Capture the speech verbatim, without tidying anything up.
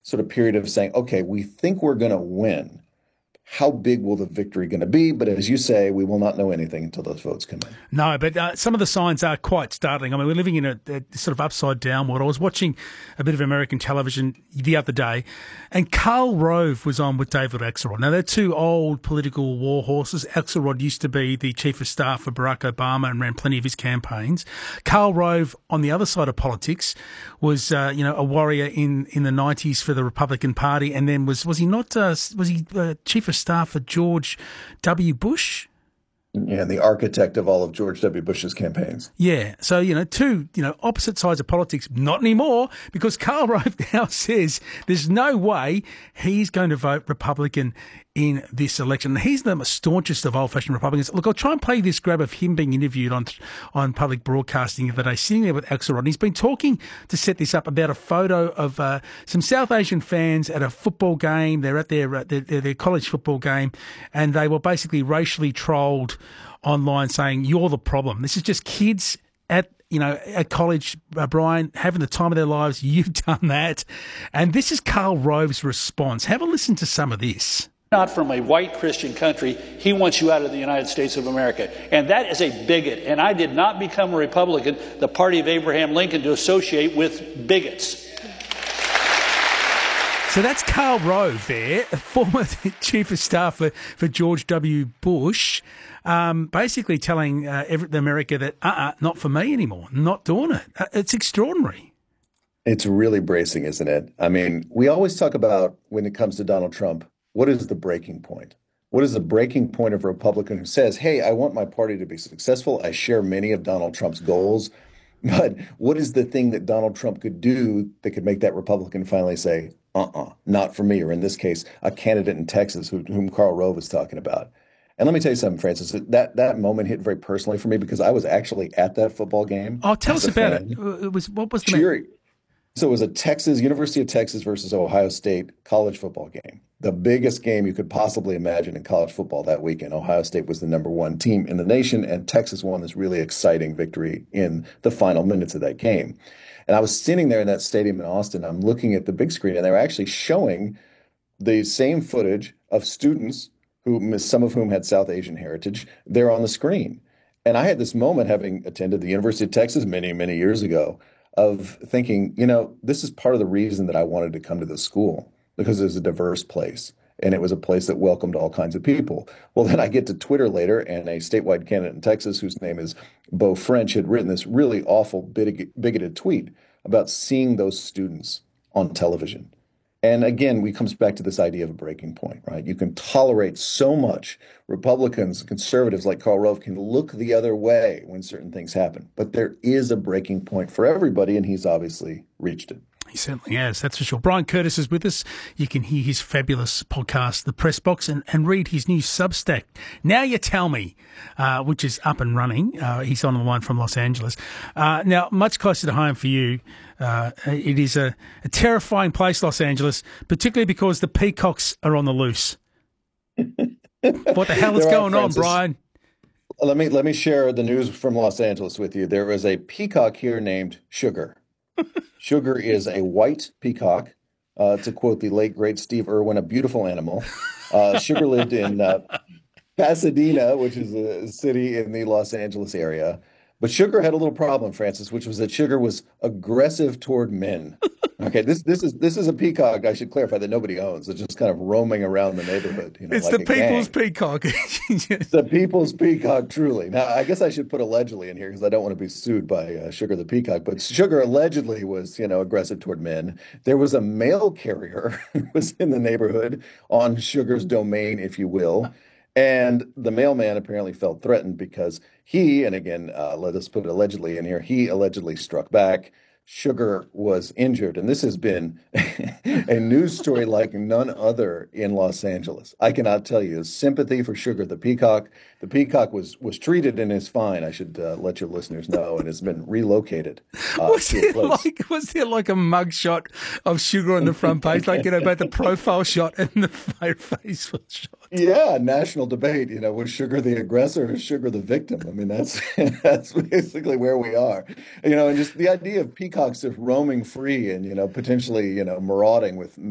sort of period of saying, okay, we think we're going to win. How big will the victory going to be? But as you say, we will not know anything until those votes come in. No, but uh, some of the signs are quite startling. I mean, we're living in a, a sort of upside down world. I was watching a bit of American television the other day, and Karl Rove was on with David Axelrod. Now, they're two old political war horses. Axelrod used to be the chief of staff for Barack Obama and ran plenty of his campaigns. Karl Rove, on the other side of politics, was uh, you know a warrior in, in the nineties for the Republican Party, and then was was he not uh, was he uh, chief of staff for George W. Bush? Yeah, the architect of all of George W. Bush's campaigns. Yeah. So, you know, two, you know, opposite sides of politics, not anymore, because Karl Rove now says there's no way he's going to vote Republican in this election. And he's the staunchest of old-fashioned Republicans. Look, I'll try and play this grab of him being interviewed on on public broadcasting the other day, sitting there with Axelrod. And he's been talking to set this up about a photo of uh, some South Asian fans at a football game. They're at their, uh, their, their college football game, and they were basically racially trolled online saying, you're the problem. This is just kids at you know, at college, uh, Brian, having the time of their lives. You've done that. And this is Karl Rove's response. Have a listen to some of this. Not from a white Christian country. He wants you out of the United States of America. And that is a bigot. And I did not become a Republican, the party of Abraham Lincoln, to associate with bigots. So that's Karl Rove there, a former chief of staff for, for George W. Bush, um, basically telling uh, every, America that, uh-uh, not for me anymore, not doing it. Uh, it's extraordinary. It's really bracing, isn't it? I mean, we always talk about, when it comes to Donald Trump, what is the breaking point? What is the breaking point of a Republican who says, hey, I want my party to be successful. I share many of Donald Trump's goals. But what is the thing that Donald Trump could do that could make that Republican finally say, uh-uh, not for me, or in this case, a candidate in Texas who, whom Karl Rove was talking about. And let me tell you something, Francis, that, that moment hit very personally for me because I was actually at that football game. Oh, tell us about it. It was, what was the cheering. So it was a Texas, University of Texas versus Ohio State college football game. The biggest game you could possibly imagine in college football that weekend. Ohio State was the number one team in the nation, and Texas won this really exciting victory in the final minutes of that game. And I was sitting there in that stadium in Austin. I'm looking at the big screen, and they were actually showing the same footage of students, who some of whom had South Asian heritage, there on the screen. And I had this moment, having attended the University of Texas many, many years ago, of thinking, you know, this is part of the reason that I wanted to come to this school, because it was a diverse place. And it was a place that welcomed all kinds of people. Well, then I get to Twitter later, and a statewide candidate in Texas, whose name is Beau French, had written this really awful bigoted tweet about seeing those students on television. And again, we comes back to this idea of a breaking point, right? You can tolerate so much. Republicans, conservatives like Karl Rove can look the other way when certain things happen. But there is a breaking point for everybody, and he's obviously reached it. He certainly has, that's for sure. Brian Curtis is with us. You can hear his fabulous podcast, The Press Box, and, and read his new Substack, Now You Tell Me, uh, which is up and running. Uh, he's on the line from Los Angeles. Uh, now, much closer to home for you, uh, it is a, a terrifying place, Los Angeles, particularly because the peacocks are on the loose. What the hell is going on, Brian? Let me, let me share the news from Los Angeles with you. There is a peacock here named Sugar. Sugar is a white peacock, uh, to quote the late, great Steve Irwin, a beautiful animal. Uh, Sugar lived in uh, Pasadena, which is a city in the Los Angeles area. But Sugar had a little problem, Francis, which was that Sugar was aggressive toward men. Okay, this this is this is a peacock, I should clarify, that nobody owns. It's just kind of roaming around the neighborhood. You know, it's like the people's gang. peacock. The people's peacock, truly. Now, I guess I should put allegedly in here because I don't want to be sued by uh, Sugar the peacock. But Sugar allegedly was, you know, aggressive toward men. There was a mail carrier who was in the neighborhood on Sugar's domain, if you will. And the mailman apparently felt threatened because he, and again, uh, let us put it allegedly in here, he allegedly struck back. Sugar was injured. And this has been a news story like none other in Los Angeles. I cannot tell you. Sympathy for Sugar the peacock. The peacock was was treated and is fine, I should uh, let your listeners know, and has been relocated. Uh, was, there like, was there like a mug shot of Sugar on the front page? Like, you know, both the profile shot and the Facebook shot? Yeah, national debate. You know, was Sugar the aggressor or Sugar the victim? I mean, that's that's basically where we are. You know, and just the idea of peacocks just roaming free and, you know, potentially, you know, marauding with